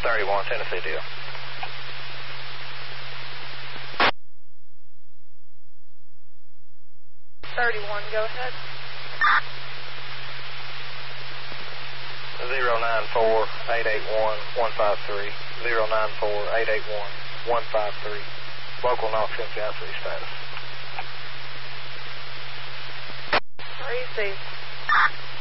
31, Tennessee deal. Go ahead. 094-881-153. 094-881-153. Local Knox MCIC status. 3C.